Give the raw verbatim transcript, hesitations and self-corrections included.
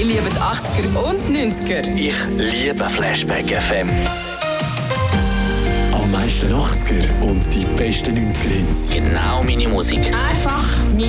Ich liebe die achtziger und die neunziger. Ich liebe Flashback F M. Am meisten achtziger und die besten neunziger Hits. Genau meine Musik. Einfach